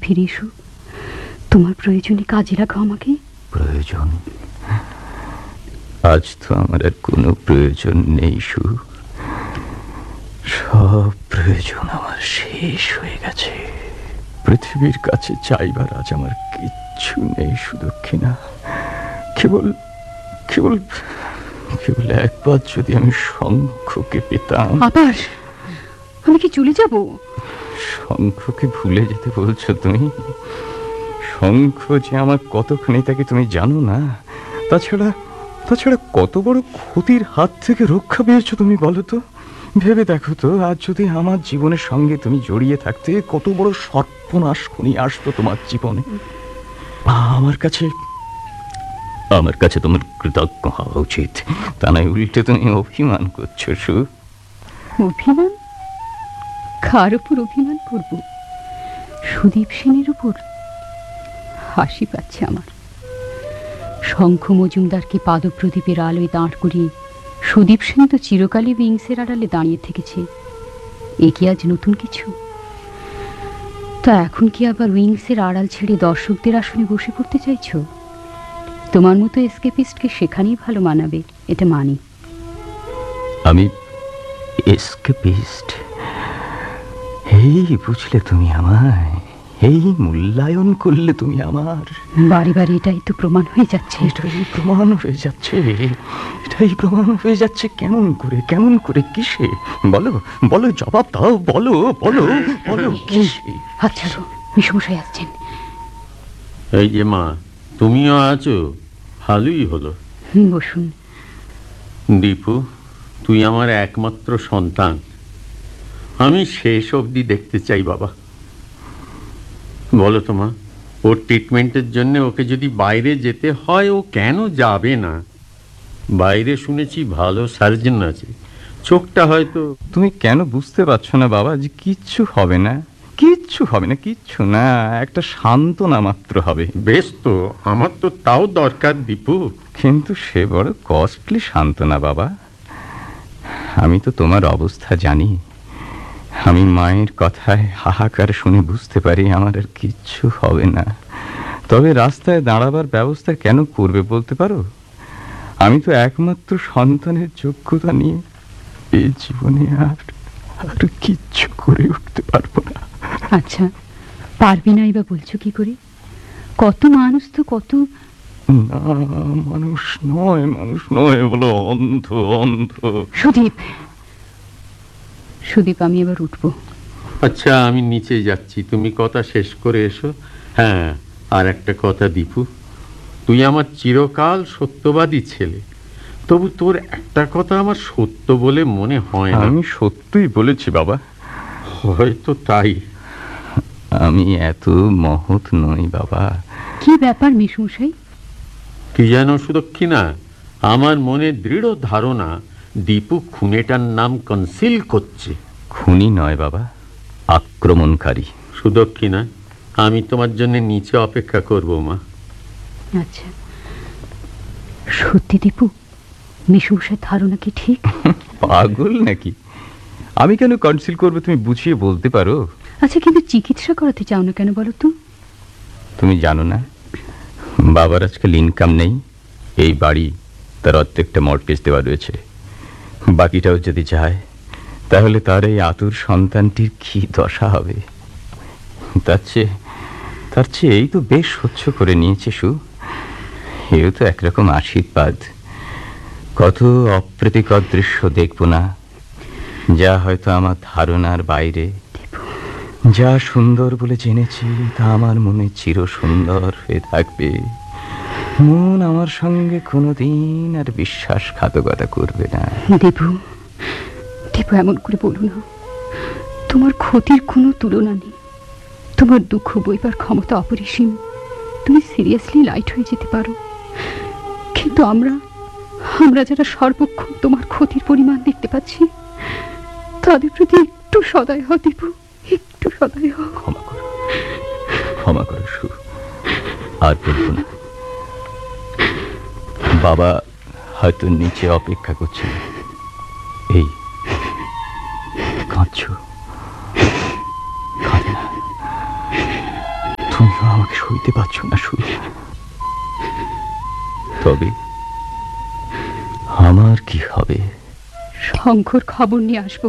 ফিরে এসো। তোমার প্রয়োজনে কাজে লাগাও আমাকে। প্রয়োজন? আজ তো আমার আর কোনো প্রয়োজন নেই সু। সব প্রয়োজন আমার শেষ হয়ে গেছে। পৃথিবীর কাছে চাইবার আজ আমার কিচ্ছু নেই সুদক্ষিণা। কেবল কেবল কেবল একবার যদি আমি শঙ্খকে পেতাম। আবার আমি কি চলে যাব? শঙ্খকে ভুলে যেতে বলছো তুমি? শঙ্খ যে আমার কতখানি তাকে তুমি জানো না। তাছাড়া তাছাড়া কত বড় ক্ষতির হাত থেকে রক্ষা পেয়েছো তুমি বলো তো। ভেবে দেখো তো, আজ যদি আমার জীবনের সঙ্গে তুমি জড়িয়ে থাকতে কত বড় সর্বনাশ ঘনিয়ে আসতো তোমার জীবনে। আমার কাছে তোমার কৃতজ্ঞ হওয়া উচিত, তা নয় উল্টে তুমি অভিমান করছো সু। অভিমান? কার উপর অভিমান করব? সুদীপ সেনের উপর? হাসি পাচ্ছে আমার। শঙ্খ মজুমদারকে পাদপ্রদীপের আলোয় দাঁড় করিয়ে সুদীপ সেন তো চিরকালই উইংসের আড়ালে দাঁড়িয়ে থেকেছে। এ কি আজ নতুন কিছু? তা এখন কি আবার উইংসের আড়াল ছেড়ে দর্শকদের আসনে বসে পড়তে চাইছো? তোমার মতো এসকেপিস্টকে সেখানেই ভালো মানাবে, এটা মানি। আমি এসকেপিস্ট? এই বুঝলে তুমি আমায়, এই মূল্যায়ন করলে তুমি আমার। বারে বারে এটাই তো প্রমাণ হয়ে যাচ্ছে। এটাই প্রমাণ হয়ে যাচ্ছে? এটাই প্রমাণ হয়ে যাচ্ছে কেমন করে? কেমন করে? কিসে? বলো বলো, জবাব দাও, বলো বলো বলো কিসে? আচ্ছা, মিশমশাই আসছেন। এই যে মা, তুমিও আছো, ভালোই হলো। বসুন। দীপু, তুই আমার একমাত্র সন্তান। আমি শেষ অবধি দেখতে চাই বাবা। বলো তো মা, ওর ট্রিটমেন্টের জন্য ওকে যদি বাইরে যেতে হয়, ও কেন যাবে না? বাইরে শুনেছি ভালো সার্জন আছে। চোখটা হয়তো। তুমি কেন বুঝতে পারছো না বাবা যে কিচ্ছু হবে না? কিচ্ছু হবে না, কিচ্ছু না, একটা সান্ত্বনা মাত্র হবে। বেশ, তো আমার তো তাও দরকার দীপু। কিন্তু সে বড় কস্টলি সান্ত্বনা বাবা। আমি তো তোমার অবস্থা জানি। আমি মায়ের কথায় হাহাকার শুনে বুঝতে পারি আমার আর কিচ্ছু হবে না। তবে রাস্তায় দাঁড়াবার ব্যবস্থা কেন করবে বলতে পারো? আমি তো একমাত্র সন্তানের যোগ্যতা নিয়ে এই জীবনে আর কিচ্ছু করে উঠতে পারবো না। আচ্ছা, পারবি নাই বা বলছো কি করে? কত মানুষ তো কত। না, মানুষ নয়, মানুষ নয় বলো, অন্ধ অন্ধ। সুদীপ, সুদীপ, আমি এবার উঠবো। আচ্ছা, আমি নিচে যাচ্ছি, তুমি কথা শেষ করে এসো। হ্যাঁ, আর একটা কথা দীপু, তুই আমার চিরকাল সত্যবাদী ছেলে, তবু তোর একটা কথা আমার সত্য বলে মনে হয় না। আমি সত্যই বলেছি বাবা। হয়তো তাই। আমি এত মহৎ নই বাবা। কি ব্যাপার মেশমশাই? কি যেন সুদক্ষিণা, আমার মনে দৃঢ় ধারণা দীপু খুনেটার নাম কনসিল করছে। খুনি নয় বাবা, আক্রমণকারী। সুদক্ষিণা, আমি তোমার জন্য নিচে অপেক্ষা করব মা। আচ্ছা, সত্যি দীপু, মেশমশাই ধারণা কি ঠিক? পাগল নাকি? আমি কেন কনসিল করবো তুমি বুঝিয়ে বলতে পারো? আচ্ছা, কিন্তু চিকিৎসা করাতে চাও না কেন বলো তো? তুমি জানো না বাবার আজকাল ইনকাম নেই। এই বাড়ি তার অর্ধেকটা মর্টগেজ দেওয়া রয়েছে। বাকিটাও যদি যায় তাহলে তার এই আতুর সন্তানটির কি দশা হবে? তার চেয়ে এই তো বেশ সহ্য করে নিয়েছে সু। এও তো একরকম আশীর্বাদ। কত অপ্রীতিকর দৃশ্য দেখব না, যা হয়তো আমার ধারণার বাইরে। যা সুন্দর বলে জেনেছি তা আমার মনে চির সুন্দর হয়ে থাকবে। মন আমার সঙ্গে কোনোদিন আর বিশ্বাসঘাতকতা করবে না। দেবু, দেবু, এমন করে বলো না। তোমার ক্ষতির কোনো তুলনা নেই। তোমার দুঃখ বইবার ক্ষমতা অপরিসীম। তুমি সিরিয়াসলি লাইট হয়ে যেতে পারো, কিন্তু আমরা যারা সর্বক্ষণ তোমার ক্ষতির পরিমাণ দেখতে পাচ্ছি, তাদের প্রতি একটু সদয় হও দেবু, একটু সদয় হও। ক্ষমা করো, ক্ষমা করো সু, আর বলবো না। বাবা হয়তো নিচে অপেক্ষা করছে। এই কাঁদছো? কাঁদে না, তুমিও আমাকে সইতে পারছো না সুদীপ। তবে আমার কি হবে? শঙ্কর খবর নিয়ে আসবো।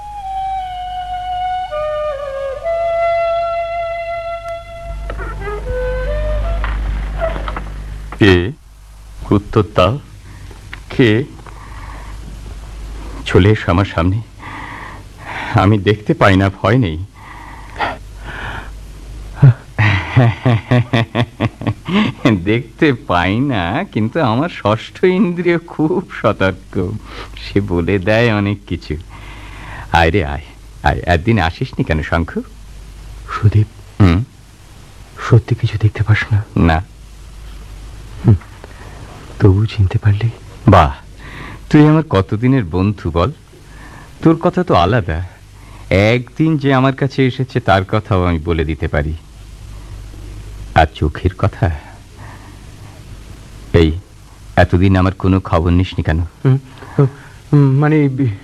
কে? উত্তর দাও। কে? চলে এসো আমার সামনে। আমি দেখতে পাই না, ভয় নেই। দেখতে পাই না, কিন্তু আমার ষষ্ঠ ইন্দ্রিয় খুব সতর্ক, সে বলে দেয় অনেক কিছু। আয় রে আয় আয়। একদিন আসিসনি কেন শঙ্খ? সুদীপ, সত্যি কিছু দেখতে পাস না? না। তবু চিনতে পারলি? বাহ, তুই আমার কতদিনের বন্ধু বল। তোর কথা তো আলাদা। একদিন যে আমার কাছে এসেছে তার কথাও আমি বলে দিতে পারি। আর চোখের কথা, এই এতদিন আমার কোনো খবর নিসনি কেন? মানে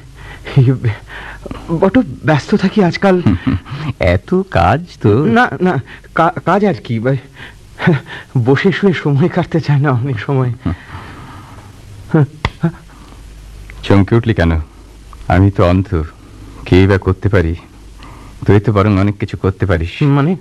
বড় ব্যস্ত থাকি আজকাল। এত কাজ তো। না না, কাজ আর কি, বসে শুয়ে সময় কাটতে চায় না অনেক সময়। চমকে উঠলি কেন? আমি তো অন্ধ, কে বা করতে পারি? তুই তো বরং অনেক কিছু করতে পারিস। মানে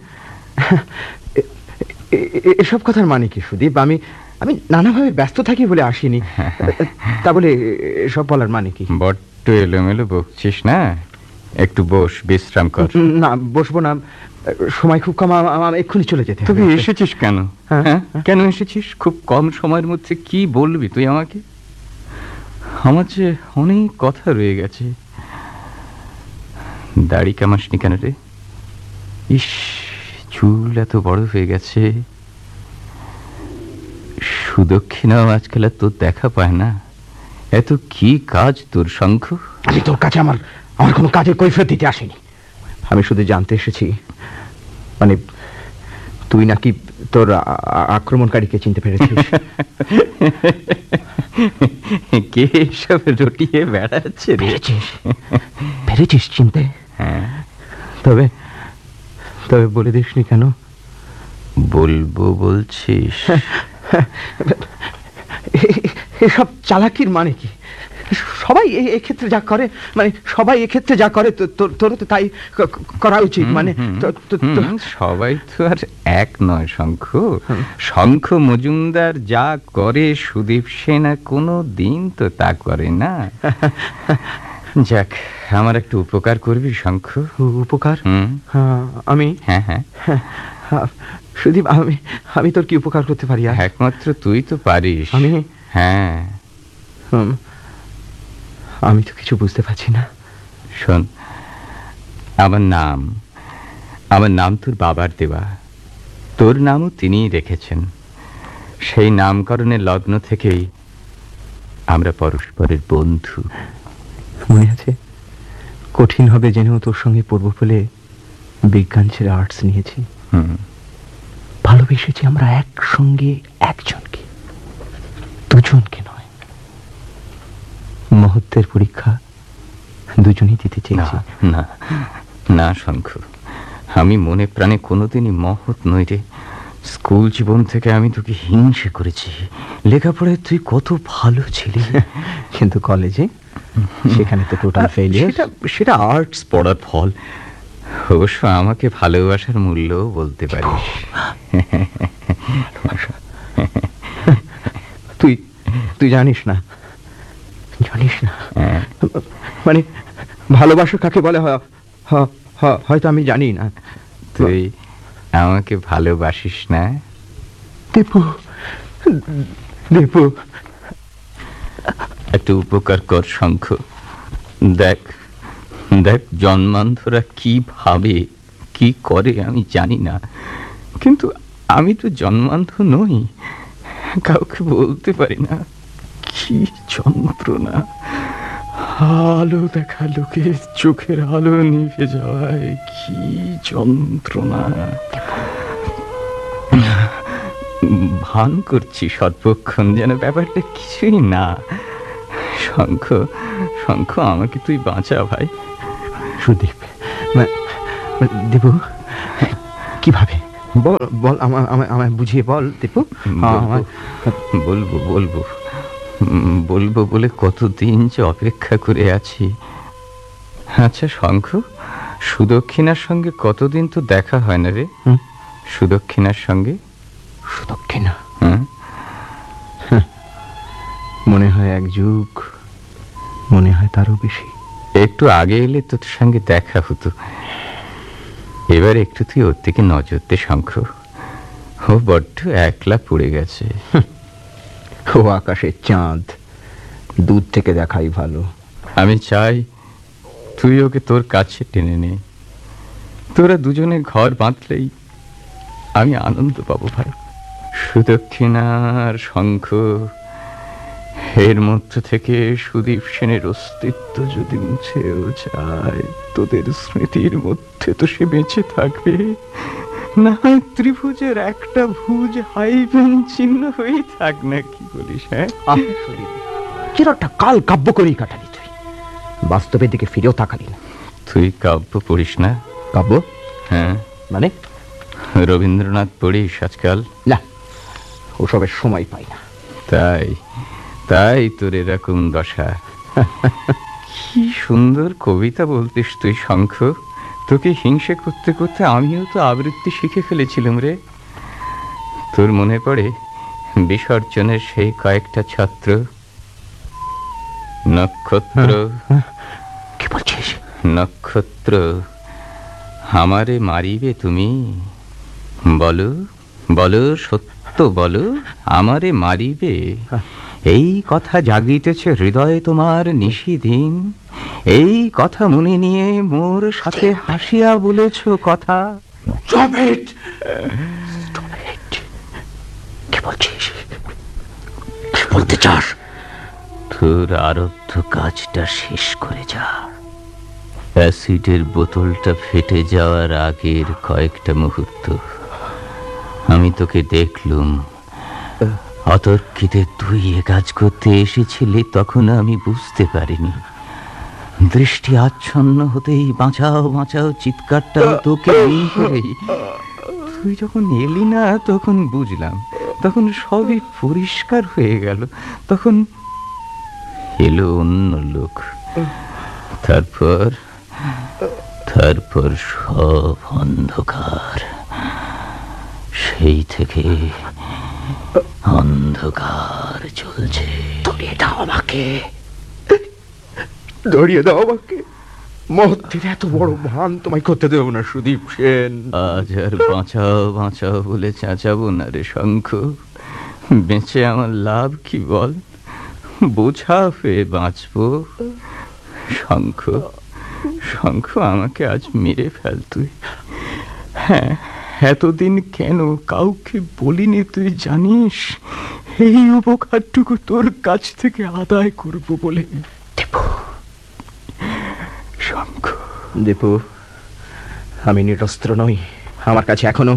এসব কথার মানে কি সুদীপ? আমি আমি নানাভাবে ব্যস্ত থাকি বলে আসিনি। তা বলে এসব বলার মানে কি? বড্ড এলোমেলো বকছিস না, একটু বস, বিশ্রাম কর। না, বসবো না, সময় খুব কম, এক্ষুনি চলে যেতে হবে। তবে এসেছিস কেন? কেন এসেছিস? খুব কম সময়ের মধ্যে কি বলবি তুই আমাকে? আমার যে অনেক কথা রয়ে গেছে। দাড়ি কামাসনি কেন রে? ইস, চুল এত বড় হয়ে গেছে। সুদক্ষিণাও আজকাল আর তোর দেখা পায় না। এত কি কাজ তোর শঙ্খ? আমি তোর কাছে আমার কোনো কাজের কৈফিয়ত দিতে আসিনি। আমি শুধু জানতে এসেছি, মানে তুই নাকি তোর আক্রমণকারীকে চিনতে পেরেছিস। কে সব রটিয়ে বেড়াচ্ছে রে? পেরেছিস চিনতে? হ্যাঁ। তবে তবে বলে দিসনি কেন? বলবো বলছিস? এসব চালাকির মানে কি? সবাই এক্ষেত্রে যা করে, মানে সবাই এক্ষেত্রে যা করে, তোর তো তাই করা উচিত। মানে সবাই তো আর এক নয় শঙ্খ। শঙ্খ মজুমদার যা করে সুদীপ সেনা কোনো দিন তো তা করে না। যাক, আমার একটু উপকার করবি শঙ্খ? উপকার? আমি? হ্যাঁ হ্যাঁ। সুদীপ, আমি তোর কি উপকার করতে পারি? একমাত্র তুই তো পারিস। আমি? হ্যাঁ। আমি তো কিছু বুঝতে পারছি না। শোন, আমার নাম তোর বাবার দেওয়া। তোর নামও তিনিই রেখেছেন। সেই নামকরণের লগ্ন থেকেই আমরা পরস্পরের বন্ধু। মনে আছে, কঠিন হবে জেনেও তোর সঙ্গে পড়বো বলে বিজ্ঞান ছেড়ে আর্টস নিয়েছি। ভালোবেসেছি আমরা একসঙ্গে একজনকে, দুজনকে নয়। মুহূর্তের পরীক্ষা দুজনেই দিতে চেয়েছি। না না শঙ্খ, আমি মনে প্রাণে কোনোদিনই মহৎ নই রে। স্কুল জীবন থেকে আমি তোকে হিংসে করেছি। লেখাপড়ায় তুই কত ভালো ছিলি, কিন্তু কলেজে সেখানে তো টোটাল ফেলিয়ার। সেটা আর্টস পড়ার ফল। অবশ্য আমাকে ভালোবাসার মূল্যও বলতে পারিস। তুই জানিস না, মানে ভালোবাসা কাকে বলে হয়তো আমি জানি না। তুই আমাকে ভালোবাসিস না? দীপু, একটু উপকার কর শঙ্খ। দেখ দেখ, জন্মান্ধরা কি ভাবে কি করে আমি জানি না, কিন্তু আমি তো জন্মান্ধ নই। কাউকে বলতে পারি না। কি যন্ত্রণা! আলো দেখা লোকে চোখের আলো নিভে যাওয়ায় কি যন্ত্রণা! ভান করছি সর্বক্ষণ যেন ব্যাপারটা কিছুই না। শঙ্খ, আমাকে তুই বাঁচা ভাই। সুদীপ, দীপু, কিভাবে বল বল, আমায় বুঝিয়ে বল দীপু। বলবো বলবো বলবো বলে কতদিন যে অপেক্ষা করে আছি। আচ্ছা শঙ্খ, সুদক্ষিণার সঙ্গে কতদিন তো দেখা হয় না রে? সুদক্ষিণার সঙ্গে? সুদক্ষিণা? হ্যাঁ, মনে হয় 1 যুগ, মনে হয় তারও বেশি। একটু আগে এলে তোর সঙ্গে দেখা হতো। এবার একটু তুই ওর থেকে নজর দে শঙ্খ। ও বড্ড একলা পড়ে গেছে। ও আকাশের চাঁদ, দূর থেকে দেখাই ভালো। আমি চাই তুই ওকে তোর কাছে টেনে নে। তোরা দুজনে ঘর বাঁধলেই আমি আনন্দ পাবো ভাই। সুদক্ষিণার শঙ্খ, এর মধ্যে থেকে সুদীপ সেনের অস্তিত্ব যদি মুছেও যায়, তোদের স্মৃতির মধ্যে তো সে বেঁচে থাকবে। না হয় ত্রিভুজের একটা ভুজ হাইভেন চিহ্ন হয়েই থাক না, কি বলিস? হ্যাঁ, চিরটা কাল কাব্য করেই কাটালি তুই, বাস্তবের দিকে ফিরেও তাকালি না। তুই কাব্য পড়িস না? কাব্য? হ্যাঁ। মানে? রবীন্দ্রনাথ পড়িস আজকাল? না, ওসবের সময় পাই না। তাই তাই তোর এরকম দশা। কি সুন্দর কবিতা বলতিস তুই শঙ্খ। তোকে হিংসে করতে করতে আমিও তো আবৃত্তি শিখে ফেলেছিলাম রে। তোর মনে পড়ে বিসর্জনের সেই কয়েকটা ছত্র? নক্ষত্র, কি বলছিস? নক্ষত্র আমারে মারিবে তুমি, বলো বলো সত্য বলো, আমারে মারিবে? এই কথা জাগিতেছে হৃদয়ে তোমার নিশিদিন। এই কথা মনে নিয়ে মোর সাথে হাসিয়া বলেছ কথা। কি বলছিস? কি বলতে চাস? তোর আরব্ধ কাজটা শেষ করে যা। অ্যাসিডের বোতলটা ফেটে যাওয়ার আগের কয়েকটা মুহূর্ত আমি তোকে দেখলুম। অতর্কিতে তুই এ কাজ করতে এসেছিলি, তখন আমি বুঝতে পারিনি। দৃষ্টি আচ্ছন্ন হতেই বাঁচাও বাঁচাও চিৎকারটা তোকে নিয়েই। তুই যখন এলি না তখন বুঝলাম, তখন সবই পরিষ্কার হয়ে গেল। তখন এলো অন্য লোক। তারপর তারপর সব অন্ধকার। সেই থেকে অন্ধকার চলছে। ধরিয়ে দাও আমাকে, ধরিয়ে দাও আমাকে। মহত্বের এত বড় ভান তোমায় করতে দেব না সুদীপ সেন। আজ আর বাঁচাও বাঁচাও বলে চেঁচাবো না রে শঙ্খ। বেঁচে আমার লাভ কি বল? বোঝা হয়ে বাঁচবো। শঙ্খ, শঙ্খ আমাকে আজ মেরে ফেল তুই। হ্যাঁ, এতদিন কেন কাউকে বলিনি তুই জানিস? এই উপকারটুকু তোর কাছ থেকে আদায় করবো বলে। দীপু, শঙ্খ। দীপু, আমি নিরস্ত্র নই। আমার কাছে এখনো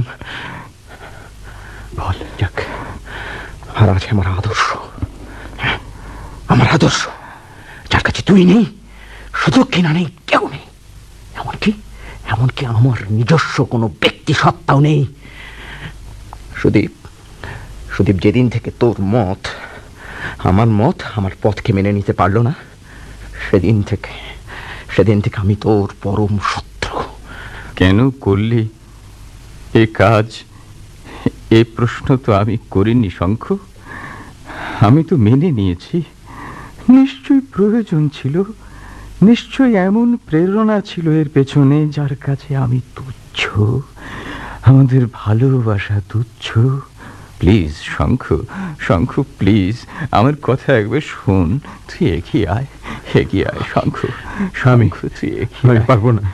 বল যাক, আর আছে আমার আদর্শ। আমার আদর্শ, যার কাছে তুই নেই, সুদক্ষিণা নেই, কেউ নেই। এমনকি এমনকি আমার নিজস্ব কোনো ব্যক্তি সত্তাও নেই। সুদীপ, সুদীপ, যেদিন থেকে তোর মত আমার পথকে মেনে নিতে পারলো না, সেদিন থেকে আমি তোর পরম শত্রু। কেন করলি এ কাজ? এ প্রশ্ন তো আমি করিনি শঙ্খ। আমি তো মেনে নিয়েছি। নিশ্চয়ই প্রয়োজন ছিল, নিশ্চয়ই এমন প্রেরণা ছিল এর পেছনে, যার কাছে আমি তুচ্ছ, আমাদের ভালোবাসা তুচ্ছ। প্লিজ শঙ্খ, শঙ্খ প্লিজ, আমার কথা একবার শোন। তুই এগিয়ে আয়, এগিয়ে আয় শঙ্খ। শঙ্খ তুই এগিয়ে আয়। পারবো না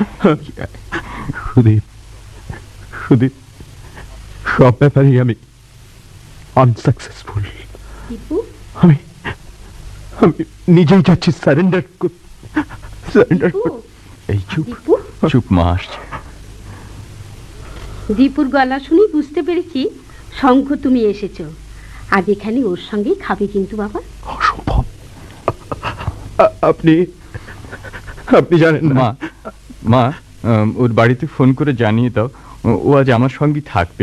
সুদীপ, সুদীপ, সব ব্যাপারেই আমি আনসাকসেসফুল। আমি আমি নিজেই যাচ্ছি সারেন্ডার। এই চুপ, চুপ মা আসছে। দীপুর গলা শুনে বুঝতে পেরেছি শঙ্খ তুমি এসেছো। আজ এখানে ওর সঙ্গে খাবে কিন্তু বাবা। অসম্ভব। আপনি জানেন না মা, মা ওর বাড়িতে ফোন করে জানিয়ে দাও ও আজ আমার সঙ্গেই থাকবে।